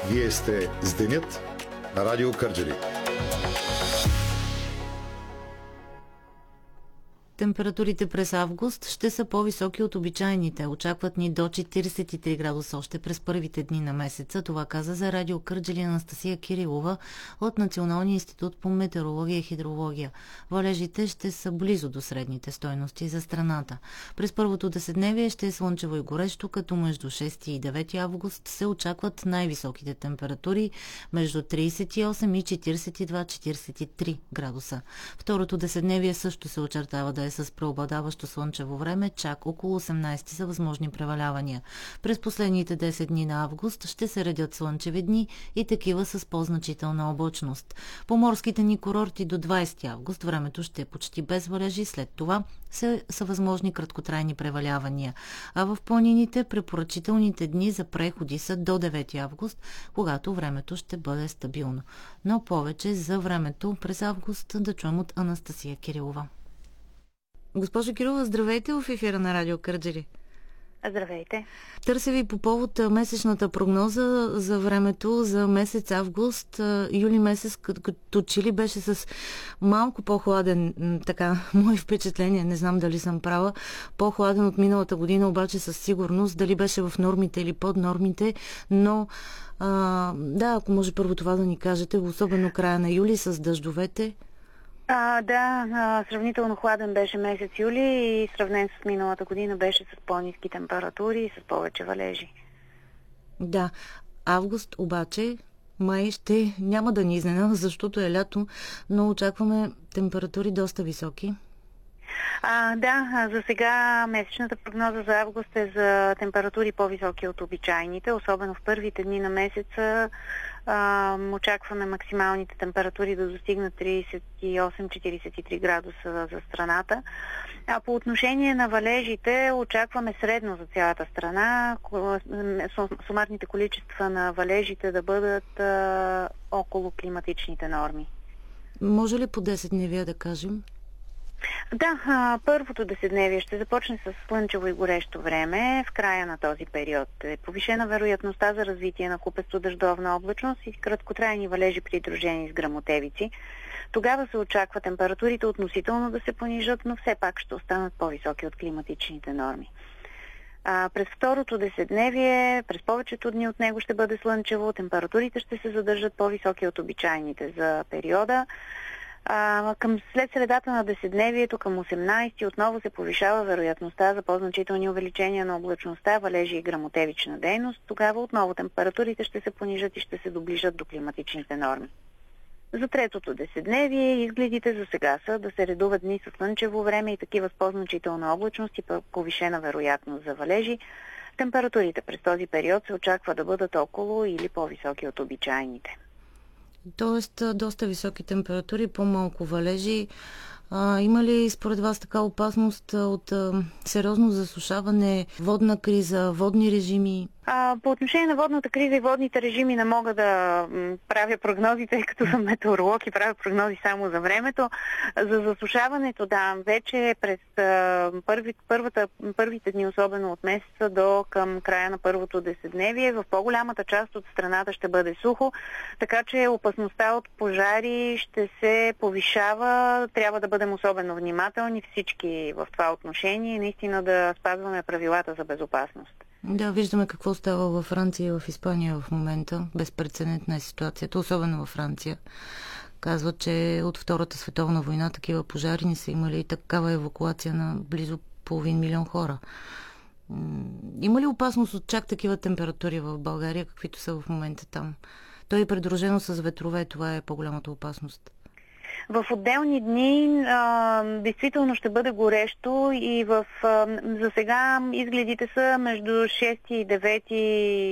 Вие сте с Денят на Радио Кърджали. Температурите през август ще са по-високи от обичайните. Очакват ни до 43 градуса още през първите дни на месеца. Това каза за Радио Кърджали Анастасия Кирилова от Националния институт по метеорология и хидрология. Валежите ще са близо до средните стойности за страната. През първото деседневие ще е слънчево и горещо, като между 6 и 9 август се очакват най-високите температури между 38 и 42-43 градуса. Второто деседневие също се очертава да е с преобладаващо слънчево време, чак около 18 са възможни превалявания. През последните 10 дни на август ще се редят слънчеви дни и такива с по-значителна облачност. По морските ни курорти до 20 август времето ще е почти без валежи, след това са възможни краткотрайни превалявания. А в планините препоръчителните дни за преходи са до 9 август, когато времето ще бъде стабилно. Но повече за времето през август да чуем от Анастасия Кирилова. Госпожо Кирилова, здравейте в ефира на Радио Кърджали. Здравейте. Търся ви по повод месечната прогноза за времето за месец август. Юли месец като че ли беше с малко по-хладен, така, мои впечатления, не знам дали съм права, по-хладен от миналата година, обаче със сигурност, дали беше в нормите или под нормите, но да, ако може първо това да ни кажете, особено края на юли с дъждовете. Сравнително хладен беше месец юли и сравнен с миналата година беше с по-ниски температури и с повече валежи. Да, август обаче май ще няма да ни изненада, защото е лято, но очакваме температури доста високи. За сега месечната прогноза за август е за температури по-високи от обичайните, особено в първите дни на месеца. Очакваме максималните температури да достигнат 38-43 градуса за страната. А по отношение на валежите очакваме средно за цялата страна сумарните количества на валежите да бъдат около климатичните норми. Може ли по 10 дневия да кажем? Да, първото деседневие ще започне с слънчево и горещо време. В края на този период е повишена вероятността за развитие на купесто дъждовна облачност и краткотрайни валежи, придружени с гръмотевици. Тогава се очаква температурите относително да се понижат, но все пак ще останат по-високи от климатичните норми. През второто деседневие, през повечето дни от него ще бъде слънчево, температурите ще се задържат по-високи от обичайните за периода. След средата на деседневието, към 18 отново се повишава вероятността за по-значителни увеличения на облачността, валежи и гръмотевична дейност. Тогава отново температурите ще се понижат и ще се доближат до климатичните норми. За третото деседневие изгледите за сега са да се редуват дни с слънчево време и такива с по-значителна облачност и повишена вероятност за валежи. Температурите през този период се очаква да бъдат около или по-високи от обичайните. Тоест, доста високи температури, по-малко валежи. Има ли според вас така опасност от сериозно засушаване, водна криза, водни режими? По отношение на водната криза и водните режими не мога да правя прогнози, тъй като съм метеоролог и правя прогнози само за времето. За засушаването, да, вече през първите дни, особено от месеца до към края на първото деседневие, в по-голямата част от страната ще бъде сухо, така че опасността от пожари ще се повишава. Трябва да бъдем особено внимателни всички в това отношение и наистина да спазваме правилата за безопасност. Да, виждаме какво става във Франция и в Испания в момента. Безпрецедентна е ситуацията, особено във Франция. Казват, че от Втората световна война такива пожари не са имали и такава евакуация на близо 500 000 хора. Има ли опасност от чак такива температури в България, каквито са в момента там? Той е придружено с ветрове, това е по-голямата опасност. В отделни дни действително ще бъде горещо и за сега изгледите са между 6 и 9